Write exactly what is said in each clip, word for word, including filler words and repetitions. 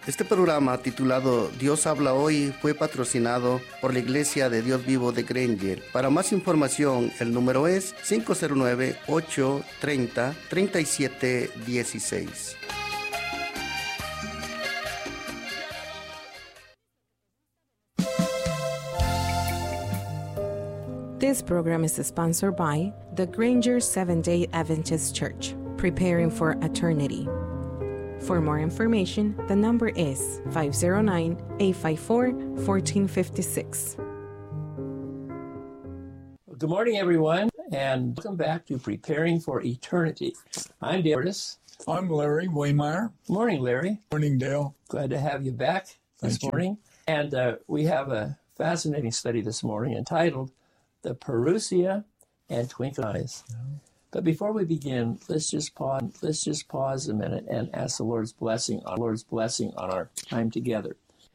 Este programa titulado Dios habla hoy fue patrocinado por la Iglesia de Dios Vivo de Granger. Para más información, el número es cinco cero nueve, ocho tres cero, tres siete uno seis. This program is sponsored by the Granger Seventh-day Adventist Church, preparing for eternity. For more information, the number is five zero nine, eight five four, one four five six. Good morning, everyone, and welcome back to Preparing for Eternity. I'm Dale Curtis. I'm Larry Waymeyer. Morning, Larry. Morning, Dale. Glad to have you back this Thank morning. You. And uh, we have a fascinating study this morning entitled The Parousia and Twinkle Eyes. Yeah. But before we begin, let's just pause. Let's just pause a minute and ask the Lord's blessing on Lord's blessing on our time together.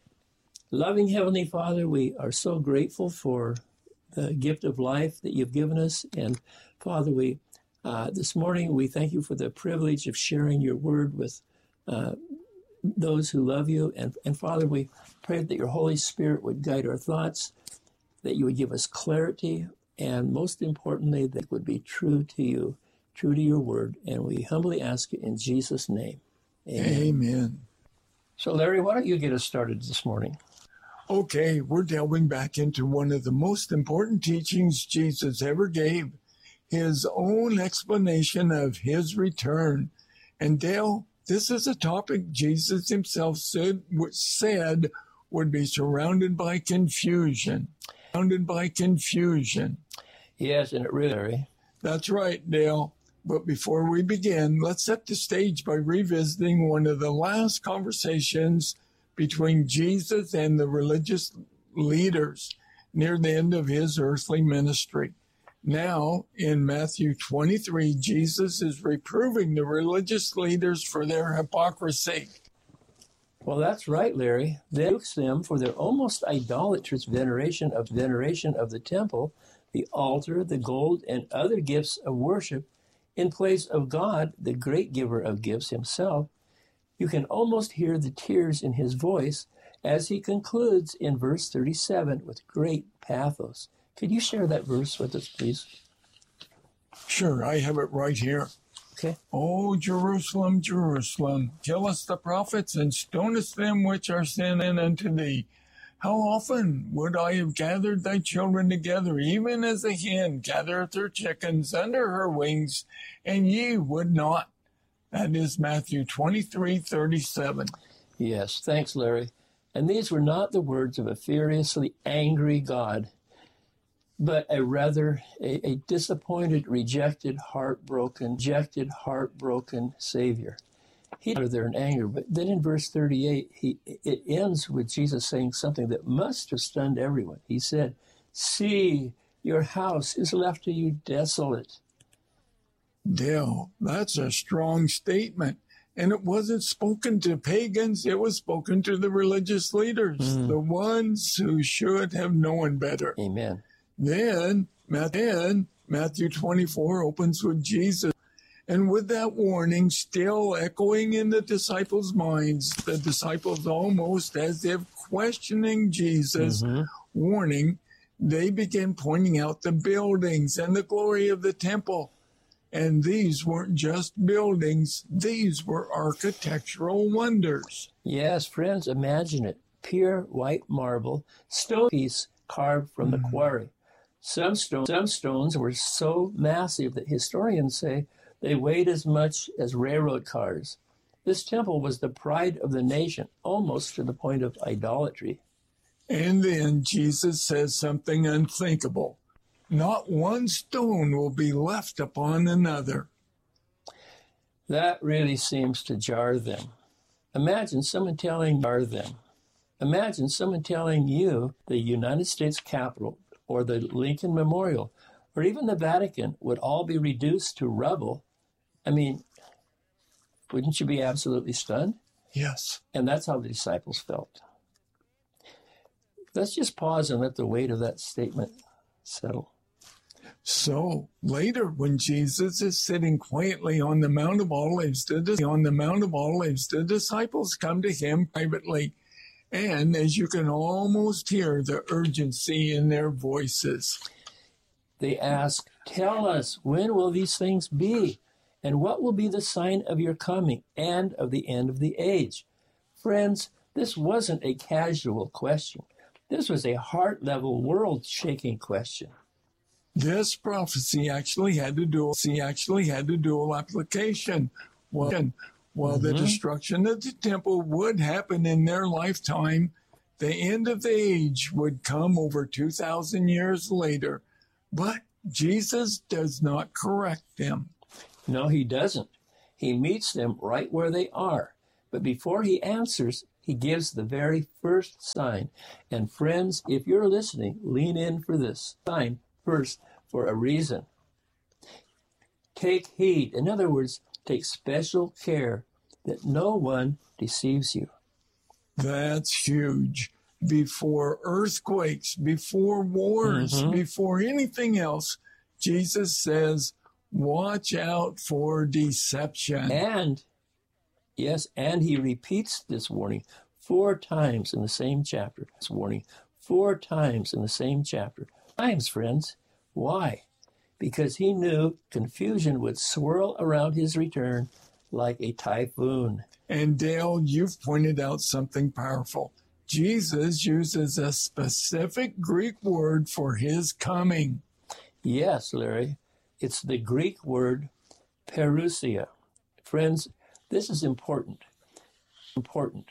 Loving Heavenly Father, we are so grateful for the gift of life that you've given us, and Father, we uh, this morning we thank you for the privilege of sharing your word with uh, those who love you, and and Father, we pray that your Holy Spirit would guide our thoughts, that you would give us clarity. And most importantly, that would be true to you, true to your word. And we humbly ask it in Jesus' name. Amen. Amen. So, Larry, why don't you get us started this morning? Okay, we're delving back into one of the most important teachings Jesus ever gave, his own explanation of his return. And Dale, this is a topic Jesus himself said, said would be surrounded by confusion. Surrounded by confusion. Yes, and it really. That's right, Dale. But before we begin, let's set the stage by revisiting one of the last conversations between Jesus and the religious leaders near the end of his earthly ministry. Now, in Matthew twenty-three, Jesus is reproving the religious leaders for their hypocrisy. Well, that's right, Larry. They rebukes them for their almost idolatrous veneration of veneration of the temple, the altar, the gold, and other gifts of worship in place of God, the great giver of gifts himself. You can almost hear the tears in his voice as he concludes in verse thirty-seven with great pathos. Could you share that verse with us, please? Sure, I have it right here. Okay. O Jerusalem, Jerusalem, killest the prophets and stonest them which are sent unto thee. How often would I have gathered thy children together, even as a hen gathereth her chickens under her wings, and ye would not. That is Matthew twenty-three thirty-seven. Yes, thanks, Larry. And these were not the words of a furiously angry God, but a rather a, a disappointed, rejected, heartbroken, rejected, heartbroken Savior. He was there in anger, but then in verse thirty-eight, he it ends with Jesus saying something that must have stunned everyone. He said, "See, your house is left to you desolate." Dale, that's a strong statement. And it wasn't spoken to pagans, it was spoken to the religious leaders, mm. the ones who should have known better. Amen. Then, then Matthew twenty-four opens with Jesus. And with that warning still echoing in the disciples' minds, the disciples almost as if questioning Jesus' mm-hmm. warning, they began pointing out the buildings and the glory of the temple. And these weren't just buildings, these were architectural wonders. Yes, friends, imagine it. Pure white marble, stone piece carved from mm-hmm. the quarry. Some, stone, some stones were so massive that historians say they weighed as much as railroad cars. This temple was the pride of the nation, almost to the point of idolatry. And then Jesus says something unthinkable. Not one stone will be left upon another. That really seems to jar them. Imagine someone telling jar them. Imagine someone telling you the United States Capitol or the Lincoln Memorial or even the Vatican would all be reduced to rubble. I mean, wouldn't you be absolutely stunned? Yes. And that's how the disciples felt. Let's just pause and let the weight of that statement settle. So later, when Jesus is sitting quietly on the Mount of Olives, the, on the Mount of Olives, the disciples come to him privately. And as you can almost hear the urgency in their voices, they ask, "Tell us, when will these things be? And what will be the sign of your coming and of the end of the age?" Friends, this wasn't a casual question. This was a heart-level, world-shaking question. This prophecy actually had to do, see, actually had a dual application. Well, while mm-hmm. the destruction of the temple would happen in their lifetime, the end of the age would come over two thousand years later. But Jesus does not correct them. No, he doesn't. He meets them right where they are. But before he answers, he gives the very first sign. And friends, if you're listening, lean in for this sign first for a reason. Take heed. In other words, take special care that no one deceives you. That's huge. Before earthquakes, before wars, mm-hmm. before anything else, Jesus says, watch out for deception. And, yes, and he repeats this warning four times in the same chapter. This warning four times in the same chapter. Times, friends. Why? Because he knew confusion would swirl around his return like a typhoon. And Dale, you've pointed out something powerful. Jesus uses a specific Greek word for his coming. Yes, Larry. It's the Greek word parousia. Friends, this is important. Important.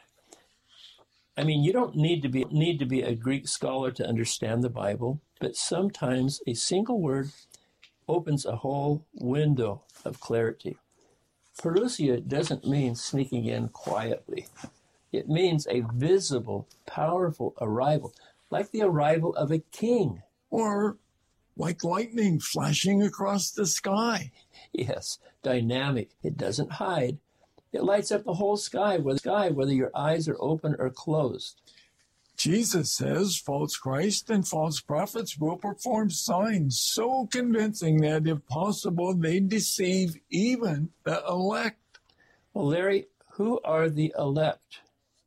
I mean, you don't need to be need to be a Greek scholar to understand the Bible, but sometimes a single word opens a whole window of clarity. Parousia doesn't mean sneaking in quietly. It means a visible, powerful arrival, like the arrival of a king. Or like lightning flashing across the sky. Yes, dynamic. It doesn't hide. It lights up the whole sky, whether, sky, whether your eyes are open or closed. Jesus says false Christ and false prophets will perform signs so convincing that, if possible, they deceive even the elect. Well, Larry, who are the elect?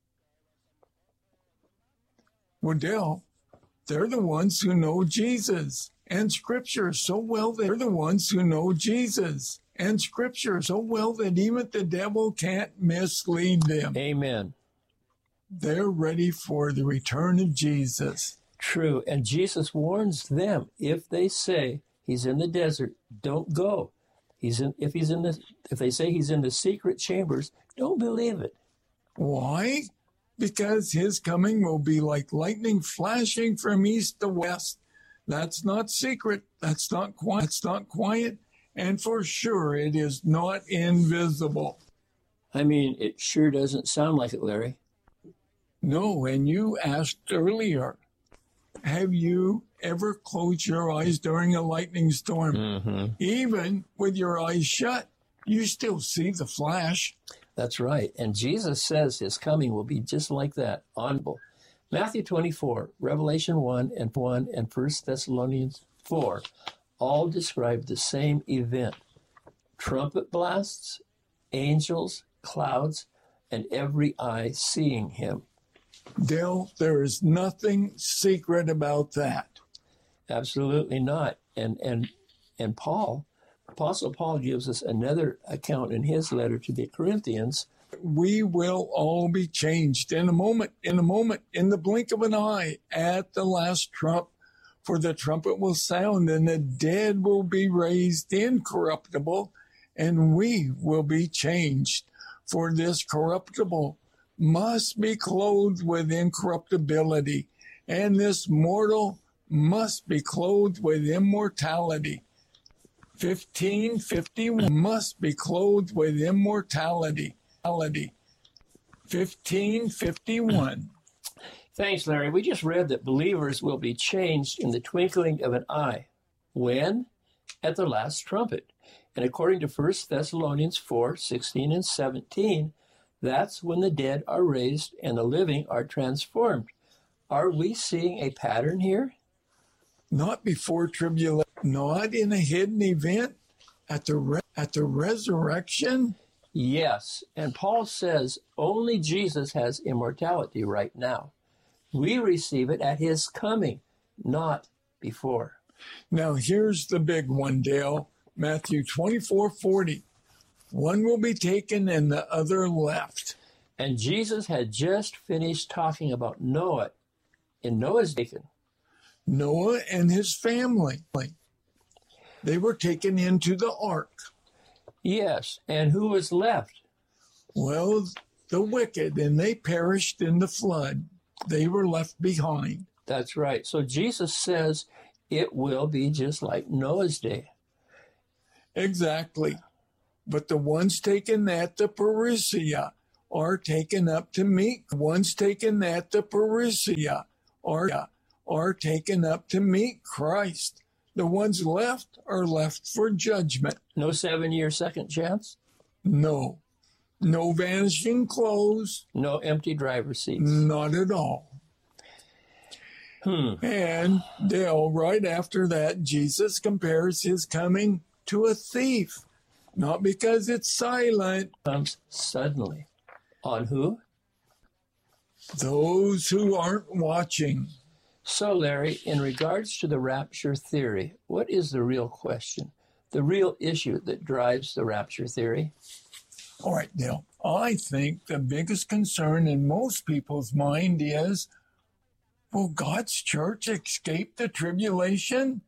Well, Dale, they're the ones who know Jesus and Scripture so well that they're the ones who know Jesus and Scripture so well that even the devil can't mislead them. Amen. They're ready for the return of Jesus. True. And Jesus warns them, if they say he's in the desert, don't go. He's in if he's in the if they say he's in the secret chambers, don't believe it. Why? Because his coming will be like lightning flashing from east to west. That's not secret. That's not quiet. That's not quiet. And for sure, it is not invisible. I mean, it sure doesn't sound like it, Larry. No, and you asked earlier, have you ever closed your eyes during a lightning storm? Mm-hmm. Even with your eyes shut, you still see the flash. That's right. And Jesus says his coming will be just like that, audible. Matthew twenty-four, Revelation one and one, and First Thessalonians four all describe the same event. Trumpet blasts, angels, clouds, and every eye seeing him. Dale, there is nothing secret about that. Absolutely not. And and and Paul, Apostle Paul gives us another account in his letter to the Corinthians. We will all be changed in a moment, in a moment, in the blink of an eye, at the last trump. For the trumpet will sound, and the dead will be raised incorruptible, and we will be changed. For this corruptible must be clothed with incorruptibility, and this mortal must be clothed with immortality. fifteen fifty-one must be clothed with immortality. fifteen fifty-one. Thanks, Larry. We just read that believers will be changed in the twinkling of an eye. When? At the last trumpet. And according to First Thessalonians four, sixteen and seventeen, that's when the dead are raised and the living are transformed. Are we seeing a pattern here? Not before tribulation. not in a hidden event at the re- at the resurrection? Yes, and Paul says only Jesus has immortality right now. We receive it at his coming, not before. Now here's the big one, Dale. Matthew twenty-four forty. One will be taken and the other left. And Jesus had just finished talking about Noah in Noah's taken. Noah and his family. They were taken into the ark. Yes, and who was left? Well, the wicked, and they perished in the flood. They were left behind. That's right. So Jesus says it will be just like Noah's day. Exactly. But the ones taken at the parousia are taken up to meet. The ones taken at the parousia are, are taken up to meet Christ. The ones left are left for judgment. No seven-year second chance? No. No vanishing clothes. No empty driver's seats? Not at all. Hmm. And Dale, right after that, Jesus compares his coming to a thief. Not because it's silent. Comes suddenly. On who? Those who aren't watching. So, Larry, in regards to the rapture theory, what is the real question? The real issue that drives the rapture theory? All right, Dale. I think the biggest concern in most people's mind is, will God's church escape the tribulation?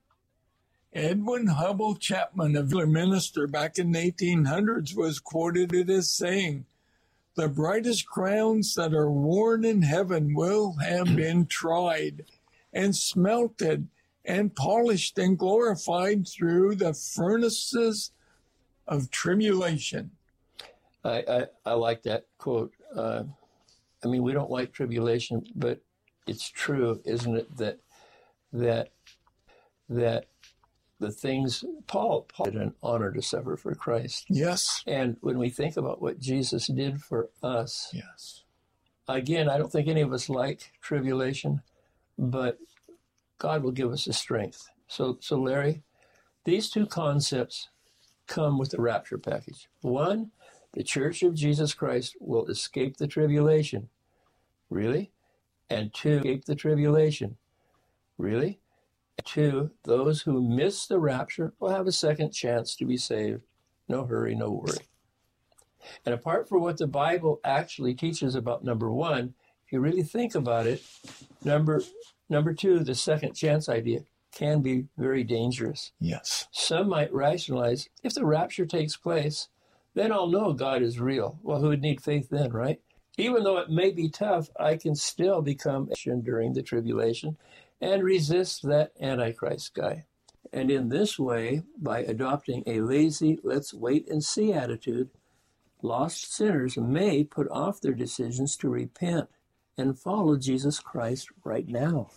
Edwin Hubble Chapman, a minister back in the eighteen hundreds, was quoted as saying, the brightest crowns that are worn in heaven will have been tried and smelted and polished and glorified through the furnaces of tribulation. I, I, I like that quote. Uh, I mean, we don't like tribulation, but it's true, isn't it, that that that the things, Paul, Paul had an honor to suffer for Christ. Yes. And when we think about what Jesus did for us, Yes. again, I don't think any of us like tribulation, but God will give us the strength. So, so Larry, these two concepts come with the rapture package. One, the Church of Jesus Christ will escape the tribulation. Really? And two, escape the tribulation. Really? And two, those who miss the rapture will have a second chance to be saved. No hurry, no worry. And apart from what the Bible actually teaches about number one, if you really think about it, number number two, the second chance idea can be very dangerous. Yes. Some might rationalize, if the rapture takes place, then I'll know God is real. Well, who would need faith then, right? Even though it may be tough, I can still become Christian during the tribulation and resist that Antichrist guy. And in this way, by adopting a lazy, let's wait and see attitude, lost sinners may put off their decisions to repent and follow Jesus Christ right now.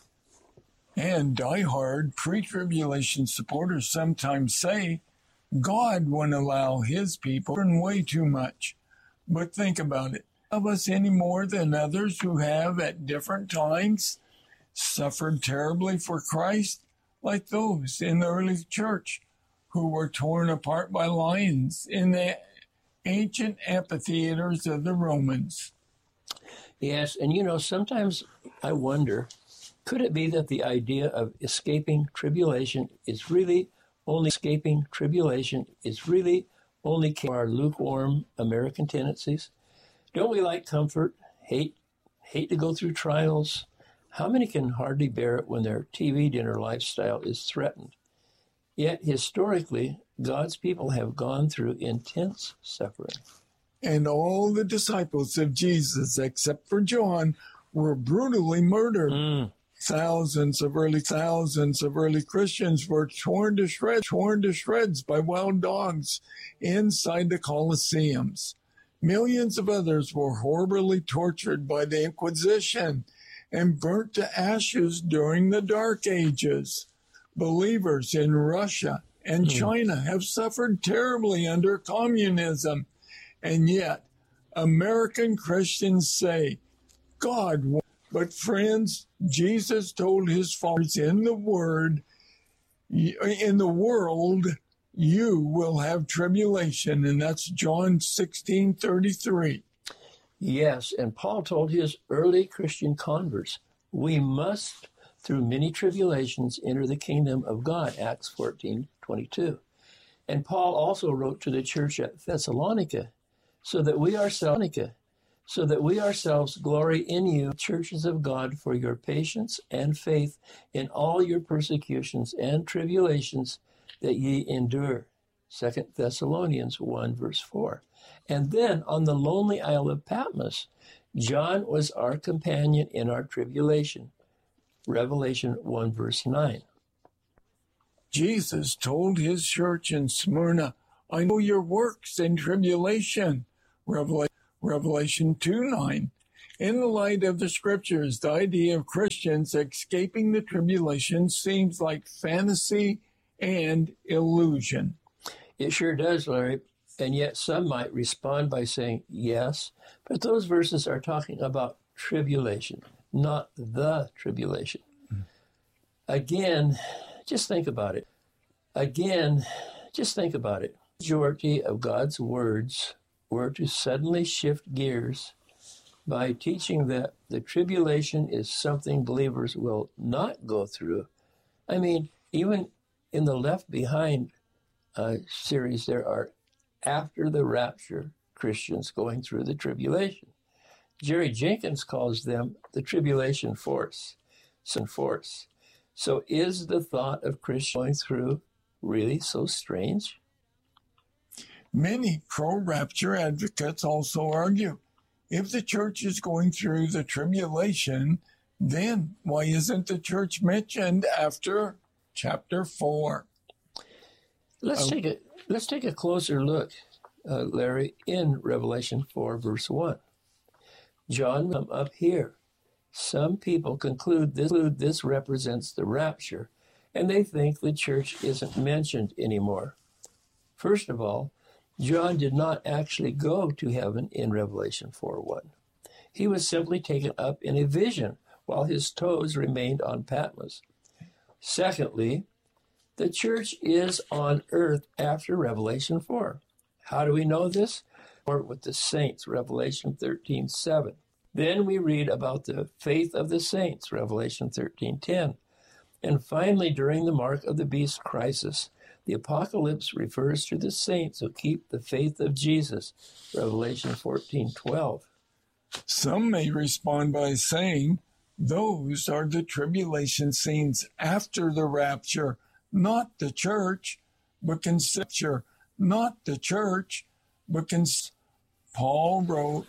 And diehard pre-tribulation supporters sometimes say God wouldn't allow his people to earn way too much. But think about it. Of us any more than others who have at different times suffered terribly for Christ, like those in the early church who were torn apart by lions in the ancient amphitheaters of the Romans. Yes, and you know, sometimes I wonder, could it be that the idea of escaping tribulation is really only escaping tribulation is really only our lukewarm American tendencies? Don't we like comfort, hate, hate to go through trials? How many can hardly bear it when their T V dinner lifestyle is threatened? Yet, historically, God's people have gone through intense suffering. And all the disciples of Jesus, except for John, were brutally murdered. Mm. Thousands of early thousands of early Christians were torn to shreds, torn to shreds by wild dogs inside the Colosseums. Millions of others were horribly tortured by the Inquisition and burnt to ashes during the Dark Ages. Believers in Russia and Mm. China have suffered terribly under communism. And yet, American Christians say, God won. But friends, Jesus told his followers in the Word, in the world you will have tribulation, and that's John sixteen thirty-three. Yes, and Paul told his early Christian converts, we must, through many tribulations, enter the kingdom of God, Acts fourteen twenty-two. And Paul also wrote to the church at Thessalonica, so that we ourselves, so that we ourselves glory in you, churches of God, for your patience and faith in all your persecutions and tribulations that ye endure. Second Thessalonians one, verse four. And then on the lonely isle of Patmos, John was our companion in our tribulation. Revelation one, verse nine. Jesus told his church in Smyrna, I know your works in tribulation. Revelation, Revelation two, nine. In the light of the scriptures, the idea of Christians escaping the tribulation seems like fantasy and illusion. It sure does, Larry. And yet some might respond by saying, yes, but those verses are talking about tribulation, not the tribulation. Mm. Again, just think about it. Again, just think about it. The majority of God's words were to suddenly shift gears by teaching that the tribulation is something believers will not go through. I mean, even in the Left Behind uh, series, there are after the rapture Christians going through the tribulation. Jerry Jenkins calls them the tribulation force. Some force. So is the thought of Christians going through really so strange? Many pro-rapture advocates also argue, if the church is going through the tribulation, then why isn't the church mentioned after chapter four? Let's Oh. take a let's take a closer look, uh, Larry, in Revelation four, verse one. John, come up here. Some people conclude this, this represents the rapture, and they think the church isn't mentioned anymore. First of all, John did not actually go to heaven in Revelation four one. He was simply taken up in a vision while his toes remained on Patmos. Secondly, the church is on earth after Revelation four. How do we know this? Or with the saints, Revelation thirteen seven. Then we read about the faith of the saints, Revelation thirteen ten. And finally, during the mark of the beast crisis, the apocalypse refers to the saints who keep the faith of Jesus, Revelation fourteen twelve. Some may respond by saying, those are the tribulation scenes after the rapture, not the church, but consider not the church, but cons- Paul wrote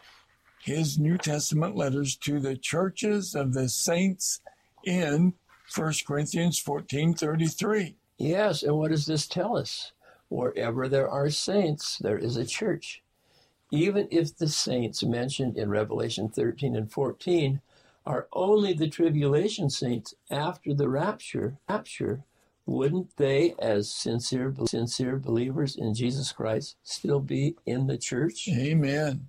his New Testament letters to the churches of the saints in First Corinthians fourteen thirty-three. Yes, and what does this tell us? Wherever there are saints, there is a church. Even if the saints mentioned in Revelation thirteen and fourteen are only the tribulation saints after the rapture, rapture, wouldn't they, as sincere, sincere believers in Jesus Christ, still be in the church? Amen.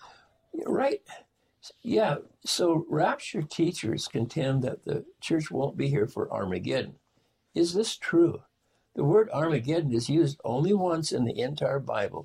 Right. Yeah. So rapture teachers contend that the church won't be here for Armageddon. Is this true? The word Armageddon is used only once in the entire Bible,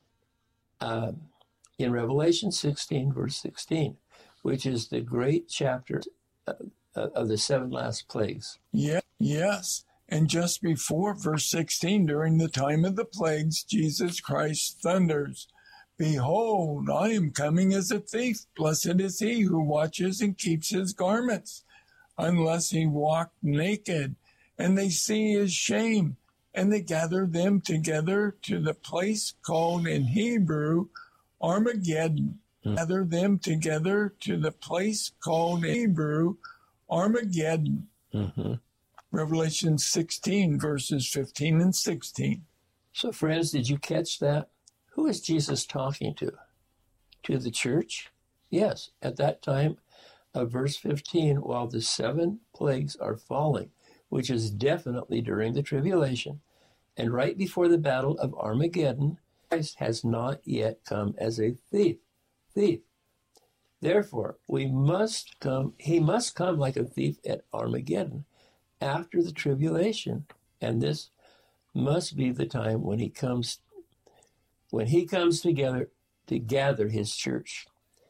um, in Revelation sixteen, verse sixteen, which is the great chapter uh, of the seven last plagues. Yeah, yes. And just before verse sixteen, during the time of the plagues, Jesus Christ thunders, behold, I am coming as a thief. Blessed is he who watches and keeps his garments, unless he walk naked. And they see his shame, and they gather them together to the place called in Hebrew Armageddon. Mm. Gather them together to the place called in Hebrew Armageddon. Mm-hmm. Revelation sixteen, verses fifteen and sixteen. So, friends, did you catch that? Who is Jesus talking to? To the church? Yes, at that time of verse fifteen, while the seven plagues are falling, which is definitely during the tribulation, and right before the battle of Armageddon, Christ has not yet come as a thief. Thief. Therefore, we must come, he must come like a thief at Armageddon, after the tribulation, and this must be the time when he comes when he comes together to gather his church.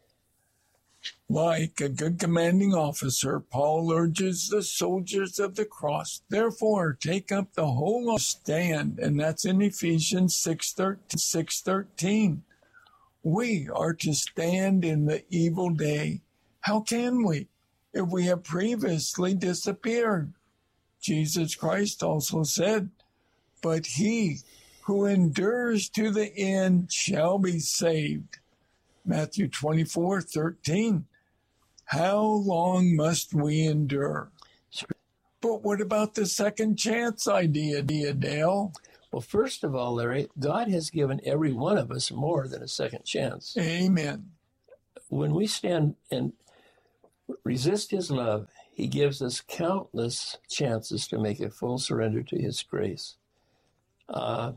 Like a good commanding officer, Paul urges the soldiers of the cross, therefore take up the whole stand, and that's in Ephesians six thirteen. We are to stand in the evil day. How can we, if we have previously disappeared? Jesus Christ also said, but he who endures to the end shall be saved. Matthew twenty-four thirteen. How long must we endure? But what about the second chance idea, Dale? Well, first of all, Larry, God has given every one of us more than a second chance. Amen. When we stand and resist his love, he gives us countless chances to make a full surrender to his grace. Uh,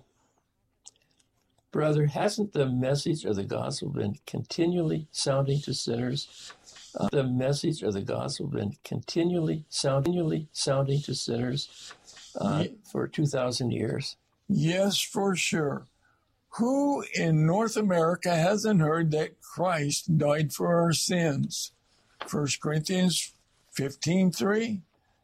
brother, hasn't the message of the gospel been continually sounding to sinners? Uh, the message of the gospel been continually, soundingly sounding to sinners uh, yeah. for two thousand years? Yes, for sure. Who in North America hasn't heard that Christ died for our sins? First Corinthians fifteen three.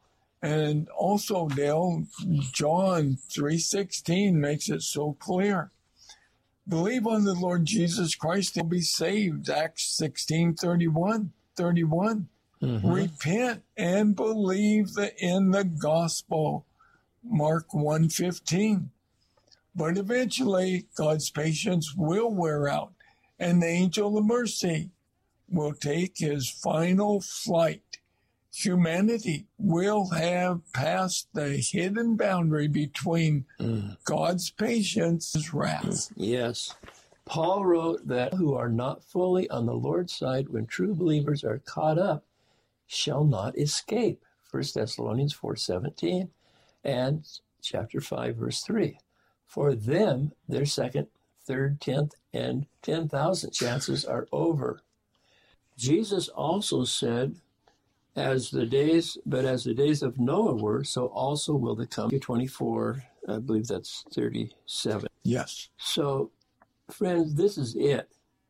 And also, Dale, John three sixteen makes it so clear. Believe on the Lord Jesus Christ and be saved. Acts sixteen thirty-one. thirty-one. Mm-hmm. Repent and believe the, in the gospel. Mark one fifteen. But eventually, God's patience will wear out, and the angel of mercy will take his final flight. Humanity will have passed the hidden boundary between mm. God's patience and his wrath. Yes. Paul wrote that who are not fully on the Lord's side when true believers are caught up shall not escape. First Thessalonians four seventeen and chapter five, verse three. For them, their second, third, tenth, and ten thousand chances are over. Jesus also said, as the days, but as the days of Noah were, so also will the come. twenty-four, I believe that's thirty-seven. Yes. So, friends, this is it.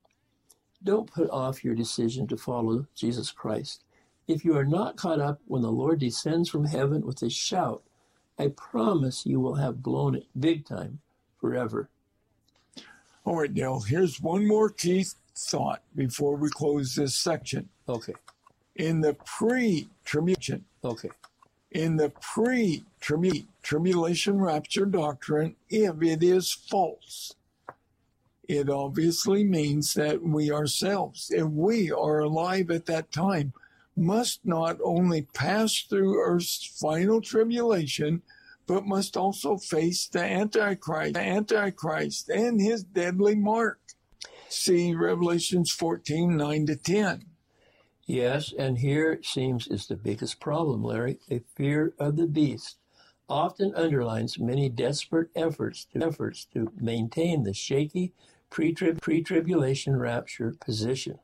Don't put off your decision to follow Jesus Christ. If you are not caught up when the Lord descends from heaven with a shout, I promise you will have blown it big time forever. All right, Dale, here's one more key thought before we close this section. Okay. In the pre-tribulation, okay. in the pre-tribulation rapture doctrine, if it is false, it obviously means that we ourselves, if we are alive at that time, must not only pass through Earth's final tribulation, but must also face the Antichrist, the Antichrist and his deadly mark. See Revelations fourteen, nine to ten. Yes, and here it seems is the biggest problem, Larry. A fear of the beast often underlines many desperate efforts to efforts to maintain the shaky pre-trib, pre-tribulation rapture position.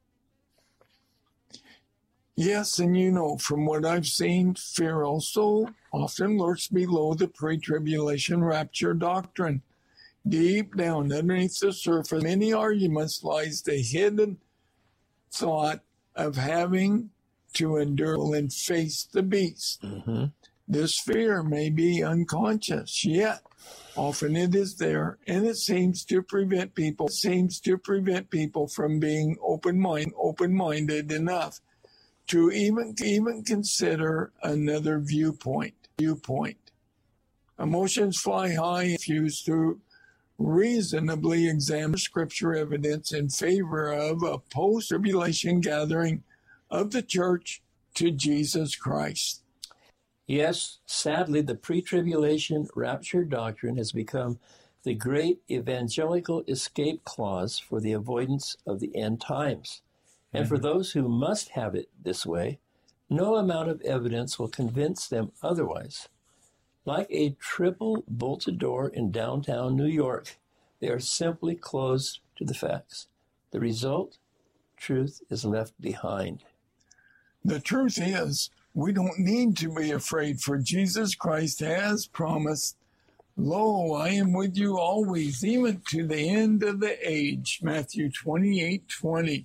Yes, and you know, from what I've seen, fear also often lurks below the pre-tribulation rapture doctrine. Deep down underneath the surface, many arguments lies the hidden thought of having to endure and face the beast. Mm-hmm. This fear may be unconscious, yet often it is there, and it seems to prevent people seems to prevent people from being open-minded, open-minded enough to even even consider another viewpoint. Viewpoint. Emotions fly high if used to reasonably examine scripture evidence in favor of a post-tribulation gathering of the church to Jesus Christ. Yes, sadly, the pre-tribulation rapture doctrine has become the great evangelical escape clause for the avoidance of the end times. And mm-hmm. for those who must have it this way, no amount of evidence will convince them otherwise. Like a triple bolted door in downtown New York, they are simply closed to the facts. The result, truth is left behind. The truth is, We don't need to be afraid, for Jesus Christ has promised, "Lo, I am with you always, even to the end of the age." Matthew twenty-eight twenty.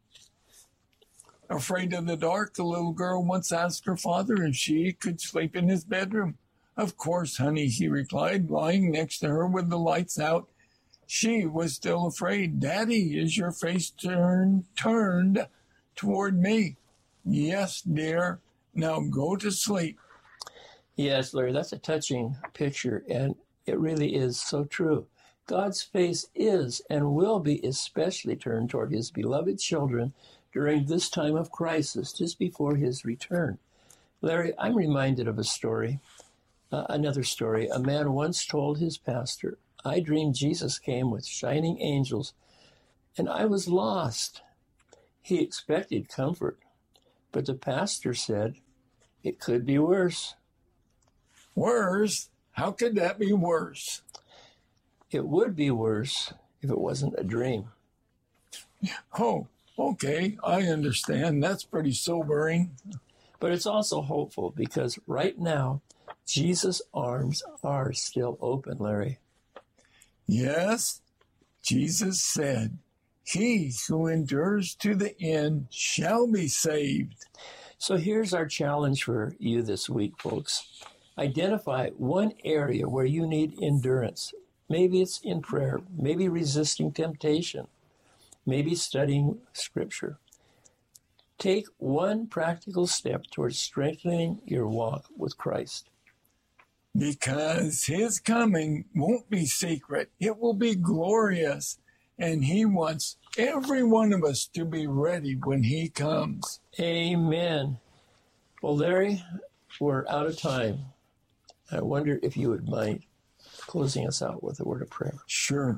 Afraid of the dark, the little girl once asked her father if she could sleep in his bedroom. "Of course, honey," he replied, lying next to her with the lights out. She was still afraid. "Daddy, is your face turned turned toward me?" "Yes, dear. Now go to sleep." Yes, Larry, that's a touching picture, and it really is so true. God's face is and will be especially turned toward his beloved children during this time of crisis, just before his return. Larry, I'm reminded of a story, uh, another story. A man once told his pastor, "I dreamed Jesus came with shining angels, and I was lost." He expected comfort, but the pastor said, "It could be worse." Worse? How could that be worse? It would be worse if it wasn't a dream. Oh, okay, I understand. That's pretty sobering. But it's also hopeful, because right now, Jesus' arms are still open, Larry. Yes, Jesus said, "He who endures to the end shall be saved." So here's our challenge for you this week, folks. Identify one area where you need endurance. Maybe it's in prayer, maybe resisting temptation, maybe studying Scripture. Take one practical step towards strengthening your walk with Christ. Because his coming won't be secret. It will be glorious. And he wants every one of us to be ready when he comes. Amen. Well, Larry, we're out of time. I wonder if you would mind closing us out with a word of prayer. Sure.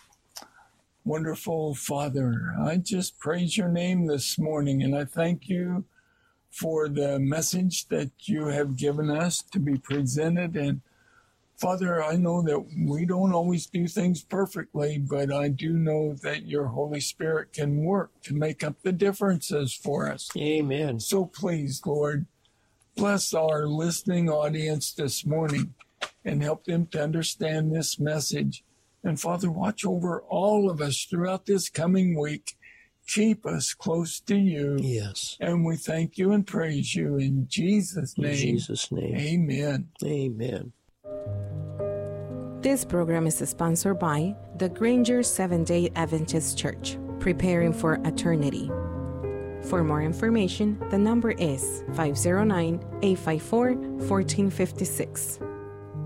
Wonderful Father, I just praise your name this morning, and I thank you for the message that you have given us to be presented. And Father, I know that we don't always do things perfectly, but I do know that your Holy Spirit can work to make up the differences for us. Amen. So please, Lord, bless our listening audience this morning and help them to understand this message. And Father, watch over all of us throughout this coming week. Keep us close to you. Yes. And we thank you and praise you in Jesus' name. In Jesus' name. Amen. Amen. This program is sponsored by the Granger Seventh-day Adventist Church, preparing for eternity. For more information, the number is five zero nine, eight five four, one four five six.